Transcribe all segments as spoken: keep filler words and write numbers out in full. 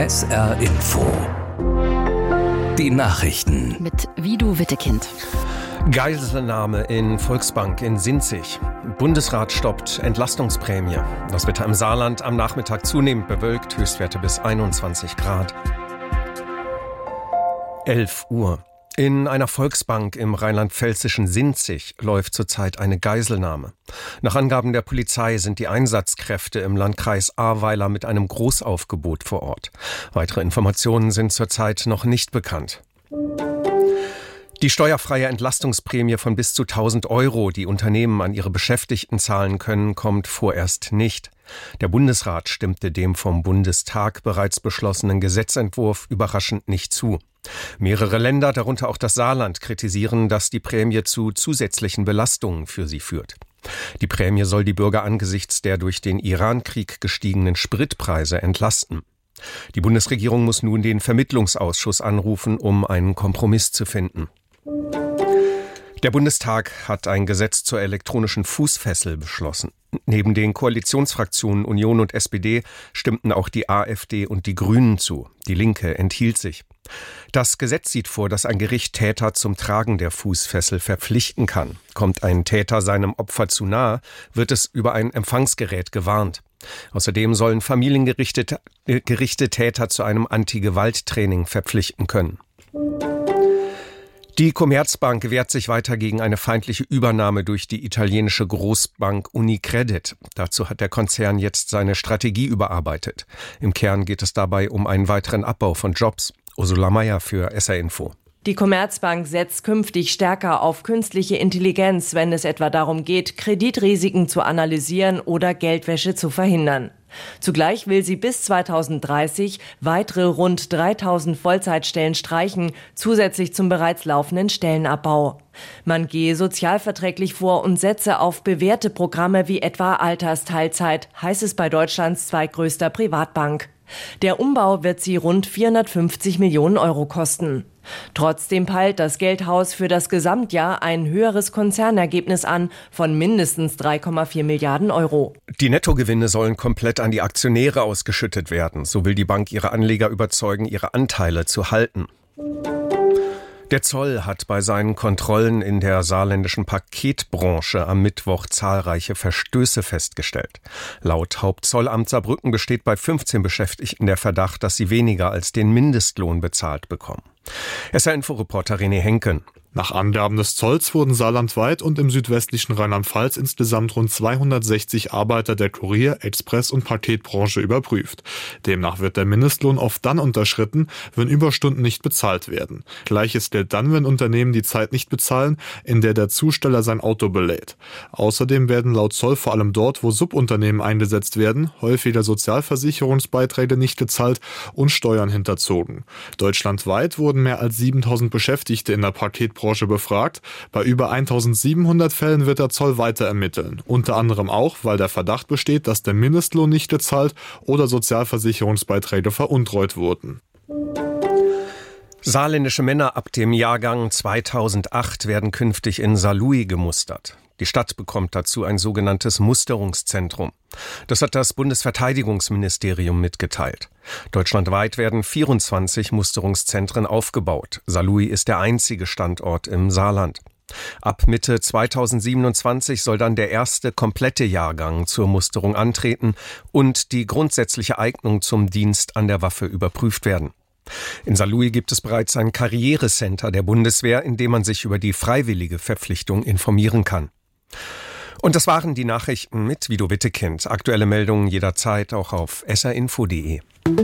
S R Info. Die Nachrichten mit Vido Wittekind. Geiselnahme in Volksbank in Sinzig. Bundesrat stoppt Entlastungsprämie. Das Wetter im Saarland am Nachmittag zunehmend bewölkt, Höchstwerte bis einundzwanzig Grad. elf Uhr. In einer Volksbank im rheinland-pfälzischen Sinzig läuft zurzeit eine Geiselnahme. Nach Angaben der Polizei sind die Einsatzkräfte im Landkreis Ahrweiler mit einem Großaufgebot vor Ort. Weitere Informationen sind zurzeit noch nicht bekannt. Die steuerfreie Entlastungsprämie von bis zu tausend Euro, die Unternehmen an ihre Beschäftigten zahlen können, kommt vorerst nicht. Der Bundesrat stimmte dem vom Bundestag bereits beschlossenen Gesetzentwurf überraschend nicht zu. Mehrere Länder, darunter auch das Saarland, kritisieren, dass die Prämie zu zusätzlichen Belastungen für sie führt. Die Prämie soll die Bürger angesichts der durch den Iran-Krieg gestiegenen Spritpreise entlasten. Die Bundesregierung muss nun den Vermittlungsausschuss anrufen, um einen Kompromiss zu finden. Der Bundestag hat ein Gesetz zur elektronischen Fußfessel beschlossen. Neben den Koalitionsfraktionen Union und S P D stimmten auch die AfD und die Grünen zu. Die Linke enthielt sich. Das Gesetz sieht vor, dass ein Gericht Täter zum Tragen der Fußfessel verpflichten kann. Kommt ein Täter seinem Opfer zu nahe, wird es über ein Empfangsgerät gewarnt. Außerdem sollen familiengerichte Gerichte Täter zu einem Anti-Gewalt-Training verpflichten können. Die Commerzbank wehrt sich weiter gegen eine feindliche Übernahme durch die italienische Großbank Unicredit. Dazu hat der Konzern jetzt seine Strategie überarbeitet. Im Kern geht es dabei um einen weiteren Abbau von Jobs. Ursula Meier für S R Info. Die Commerzbank setzt künftig stärker auf künstliche Intelligenz, wenn es etwa darum geht, Kreditrisiken zu analysieren oder Geldwäsche zu verhindern. Zugleich will sie bis zweitausenddreißig weitere rund dreitausend Vollzeitstellen streichen, zusätzlich zum bereits laufenden Stellenabbau. Man gehe sozialverträglich vor und setze auf bewährte Programme wie etwa Altersteilzeit, heißt es bei Deutschlands zweitgrößter Privatbank. Der Umbau wird sie rund vierhundertfünfzig Millionen Euro kosten. Trotzdem peilt das Geldhaus für das Gesamtjahr ein höheres Konzernergebnis an von mindestens drei Komma vier Milliarden Euro. Die Nettogewinne sollen komplett an die Aktionäre ausgeschüttet werden. So will die Bank ihre Anleger überzeugen, ihre Anteile zu halten. Der Zoll hat bei seinen Kontrollen in der saarländischen Paketbranche am Mittwoch zahlreiche Verstöße festgestellt. Laut Hauptzollamt Saarbrücken besteht bei fünfzehn Beschäftigten der Verdacht, dass sie weniger als den Mindestlohn bezahlt bekommen. S R-Info-Reporter René Henken. Nach Angaben des Zolls wurden saarlandweit und im südwestlichen Rheinland-Pfalz insgesamt rund zweihundertsechzig Arbeiter der Kurier-, Express- und Paketbranche überprüft. Demnach wird der Mindestlohn oft dann unterschritten, wenn Überstunden nicht bezahlt werden. Gleiches gilt dann, wenn Unternehmen die Zeit nicht bezahlen, in der der Zusteller sein Auto belädt. Außerdem werden laut Zoll vor allem dort, wo Subunternehmen eingesetzt werden, häufiger Sozialversicherungsbeiträge nicht gezahlt und Steuern hinterzogen. Deutschlandweit wurden mehr als siebentausend Beschäftigte in der Paketbranche befragt. Bei über eintausendsiebenhundert Fällen wird der Zoll weiter ermitteln. Unter anderem auch, weil der Verdacht besteht, dass der Mindestlohn nicht gezahlt oder Sozialversicherungsbeiträge veruntreut wurden. Saarländische Männer ab dem Jahrgang zweitausendacht werden künftig in Saarlouis gemustert. Die Stadt bekommt dazu ein sogenanntes Musterungszentrum. Das hat das Bundesverteidigungsministerium mitgeteilt. Deutschlandweit werden vierundzwanzig Musterungszentren aufgebaut. Saarlouis ist der einzige Standort im Saarland. Ab Mitte zweitausendsiebenundzwanzig soll dann der erste komplette Jahrgang zur Musterung antreten und die grundsätzliche Eignung zum Dienst an der Waffe überprüft werden. In Saarlouis gibt es bereits ein Karrierecenter der Bundeswehr, in dem man sich über die freiwillige Verpflichtung informieren kann. Und das waren die Nachrichten mit Vido Wittekind. Aktuelle Meldungen jederzeit auch auf s r info punkt d e.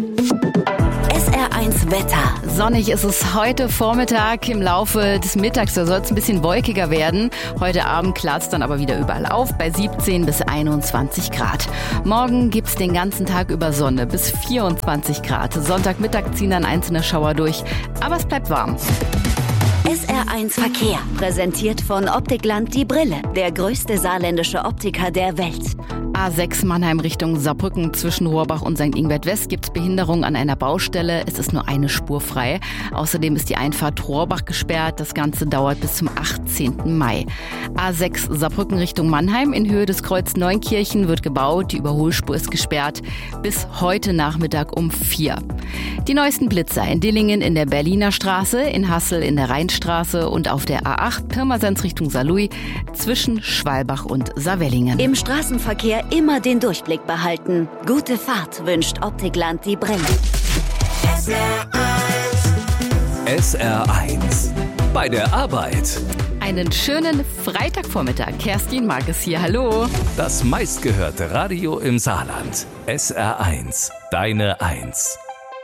S R eins Wetter. Sonnig ist es heute Vormittag. Im Laufe des Mittags soll es ein bisschen wolkiger werden. Heute Abend klart es dann aber wieder überall auf bei siebzehn bis einundzwanzig Grad. Morgen gibt es den ganzen Tag über Sonne bis vierundzwanzig Grad. Sonntagmittag ziehen dann einzelne Schauer durch, aber es bleibt warm. S R eins Verkehr, präsentiert von Optikland die Brille, der größte saarländische Optiker der Welt. A sechs Mannheim Richtung Saarbrücken zwischen Rohrbach und Sankt Ingbert West gibt es Behinderung an einer Baustelle. Es ist nur eine Spur frei. Außerdem ist die Einfahrt Rohrbach gesperrt. Das Ganze dauert bis zum achtzehnten Mai. A sechs Saarbrücken Richtung Mannheim in Höhe des Kreuz Neunkirchen wird gebaut. Die Überholspur ist gesperrt bis heute Nachmittag um vier. Die neuesten Blitzer in Dillingen in der Berliner Straße, in Hassel in der Rheinstraße und auf der A acht Pirmasens Richtung Saarlouis zwischen Schwalbach und Saarwellingen. Im Straßenverkehr immer den Durchblick behalten. Gute Fahrt wünscht Optikland die Brille. S R eins. Bei der Arbeit. Einen schönen Freitagvormittag. Kerstin Markes hier. Hallo. Das meistgehörte Radio im Saarland. S R eins. Deine Eins.